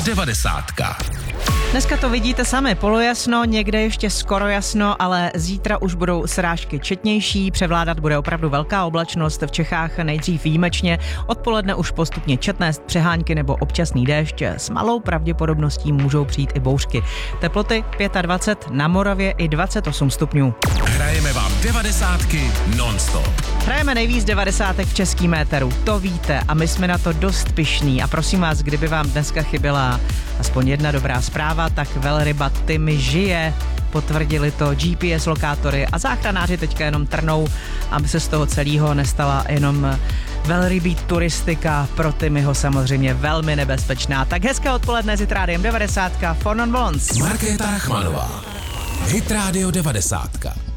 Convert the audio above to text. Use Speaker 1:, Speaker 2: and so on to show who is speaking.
Speaker 1: 90.
Speaker 2: Dneska to vidíte sami, polojasno, někde ještě skoro jasno, ale zítra už budou srážky četnější, převládat bude opravdu velká oblačnost, v Čechách nejdřív výjimečně, odpoledne už postupně četné přehánky nebo občasný déšť, s malou pravděpodobností můžou přijít i bouřky. Teploty 25, na Moravě i 28 stupňů.
Speaker 1: Hrajeme vám 90 non-stop.
Speaker 2: Hrajeme nejvíc 90 v českým éteru, to víte a my jsme na to dost pyšní a prosím vás, kdyby vám dneska chyběla aspoň jedna dobrá zpráva, tak velryba Tim žije. Potvrdili to GPS lokátory a záchranáři teďka jenom trnou, aby se z toho celého nestala jenom velrybí turistika, pro Timyho samozřejmě velmi nebezpečná. Tak hezké odpoledne s Rádiem 90, Fon on Blondes.
Speaker 1: Markéta Rachmanová, Hit Radio 90.